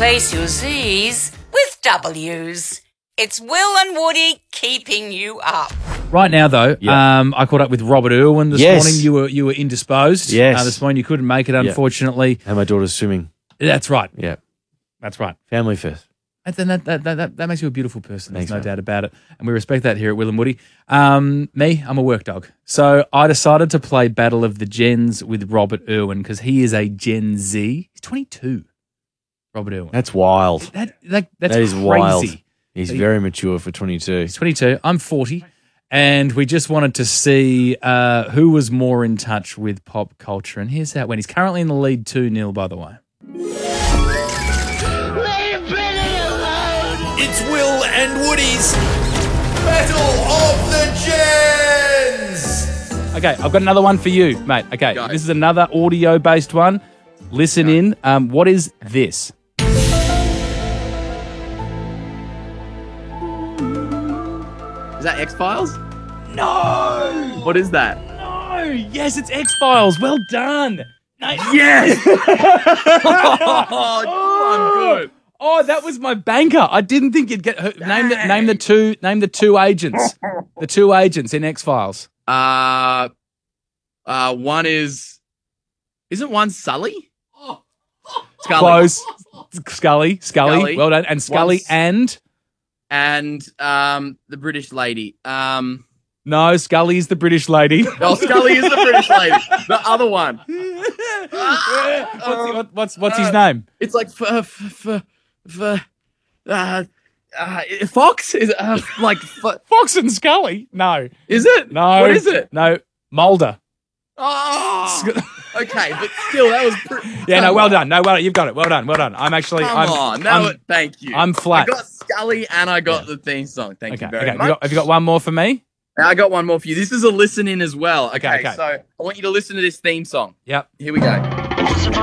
replace your Z's with W's. It's Will and Woody keeping you up. Right now, though, I caught up with Robert Irwin this morning. You were indisposed. Yes. This morning you couldn't make it, unfortunately. And my daughter's swimming. That's right. Yeah. That's right. Family first. That makes you a beautiful person. Thanks, There's no man. doubt about it. And we respect that here at Will and Woody. I'm a work dog. So I decided to play Battle of the Gens with Robert Irwin because he is a Gen Z. He's 22, Robert Irwin. That's wild. That's That is crazy. wild. He's very mature for 22. He's 22. I'm 40. And we just wanted to see who was more in touch with pop culture. And here's how it went. He's currently in the lead 2-0, by the way. It's Will and Woody's Battle of the Gens. Okay, I've got another one for you, mate. Okay, Go. This is another audio-based one. Listen in. What is this? Is that X-Files? No! What is that? No! Yes, it's X-Files. Well done. Yes! I'm good. Oh, that was my banker. I didn't think you'd get her. Name the two agents. The two agents in X-Files. One isn't one Sully? Scully. Close. Scully. Scully. Well done. And Scully One's- and the British lady. no, Scully's the British lady. Oh, Scully is the British lady. The other one. What's his name? It's like Fox? Is it like Fox and Scully? No. Is it? No. What is it? No. Mulder. Oh. Okay, but still, that was Yeah, no, well done. No, well done. You've got it. Well done. I'm actually. Thank you. I'm flat. I got Scully and I got the theme song. Thank you very much. Have you got one more for me? I got one more for you. This is a listen in as well. Okay, Okay. so I want you to listen to this theme song. Yep. Here we go.